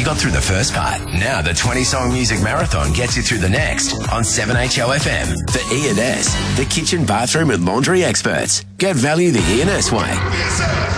You got through the first part. Now the 20-song music marathon gets you through the next on 7HOFM. The E&S, the kitchen, bathroom and laundry experts. Get value the E&S way.